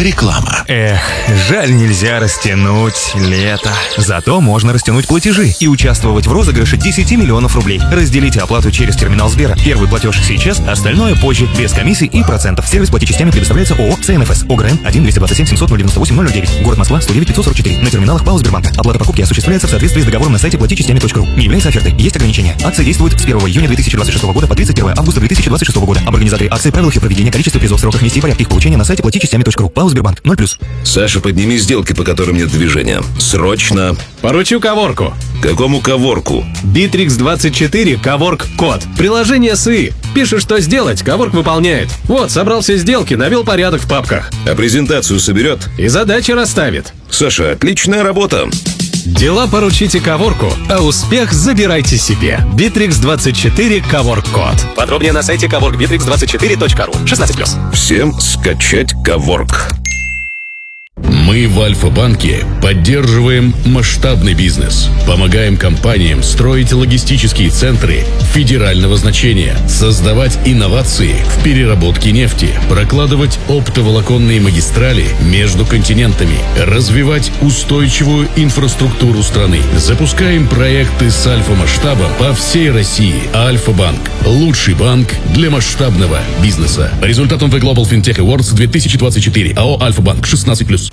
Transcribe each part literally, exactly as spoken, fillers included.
Реклама. Эх, жаль, нельзя растянуть лето. Зато можно растянуть платежи и участвовать в розыгрыше десять миллионов рублей. Разделите оплату через терминал Сбера. Первый платеж сейчас, остальное позже, без комиссий и процентов. Сервис «Плати частями» предоставляется ООО «ЦНФС». ОГРН один двести двадцать семь семьсот ноль девяносто восемь ноль ноль девять. Город Москва, сто девять пятьсот сорок четыре. На терминалах ПАО Сбербанка. Оплата покупки осуществляется в соответствии с договором на сайте плати частями точка ру. Не является офертой. Есть ограничения. Акция действует с первого июня две тысячи двадцать шестого года по тридцать первое августа две тысячи двадцать шестого года. Об организаторе акции, правилах и проведении, количестве призов, сроках миссии и порядке их получения на сайте плати частями точка ру. ПАО Сбербанк. ноль плюс. Саша, подними сделки, по которым нет движения. Срочно. Поручу Коворку. Какому Коворку? Битрикс двадцать четыре Коворк Код. Приложение СИ. Пишешь, что сделать, Коворк выполняет. Вот, собрал все сделки, навел порядок в папках. А презентацию соберет? И задачи расставит. Саша, отличная работа. Дела поручите Коворку, а успех забирайте себе. Битрикс двадцать четыре Коворк Код. Подробнее на сайте коворк битрикс двадцать четыре точка ру. шестнадцать плюс. Всем скачать Коворк. Мы в Альфа-банке поддерживаем масштабный бизнес, помогаем компаниям строить логистические центры федерального значения, создавать инновации в переработке нефти, прокладывать оптоволоконные магистрали между континентами, развивать устойчивую инфраструктуру страны. Запускаем проекты с альфа-масштабом по всей России. Альфа-банк – лучший банк для масштабного бизнеса. По результатам The Global FinTech Awards две тысячи двадцать четыре. АО «Альфа-банк» шестнадцать плюс.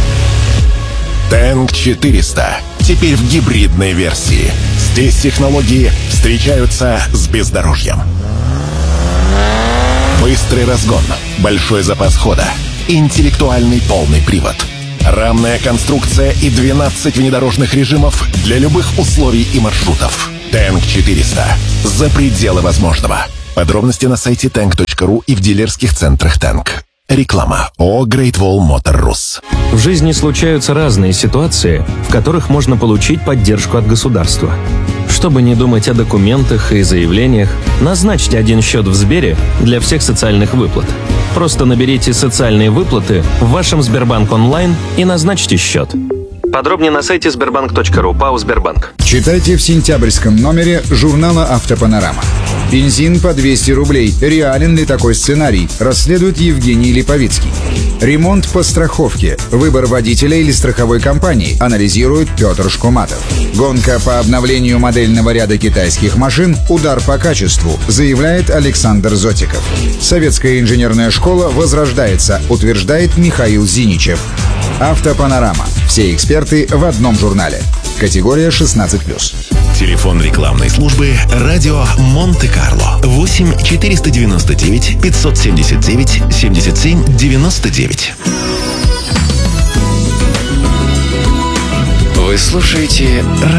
Тэнк четыреста. Теперь в гибридной версии. Здесь технологии встречаются с бездорожьем. Быстрый разгон, большой запас хода, интеллектуальный полный привод, рамная конструкция и двенадцать внедорожных режимов для любых условий и маршрутов. Тэнк четыреста. За пределы возможного. Подробности на сайте тэнк точка ру и в дилерских центрах Тэнк. Реклама. ООО Great Wall Motor Rus. В жизни случаются разные ситуации, в которых можно получить поддержку от государства. Чтобы не думать о документах и заявлениях, назначьте один счет в Сбере для всех социальных выплат. Просто наберите «Социальные выплаты» в вашем Сбербанк онлайн и назначьте счет. Подробнее на сайте сбербанк точка ру. ПАО Сбербанк. Читайте в сентябрьском номере журнала «Автопанорама». Бензин по двести рублей. Реален ли такой сценарий? Расследует Евгений Липовицкий. Ремонт по страховке. Выбор водителя или страховой компании. Анализирует Петр Шкуматов. Гонка по обновлению модельного ряда китайских машин. Удар по качеству, заявляет Александр Зотиков. Советская инженерная школа возрождается, утверждает Михаил Зиничев. Автопанорама. Все эксперты в одном журнале. Категория шестнадцать плюс. Телефон рекламной службы «Радио Монте-Карло» восемь четыреста девяносто девять пятьсот семьдесят девять семьдесят семь девяносто девять. Вы слушаете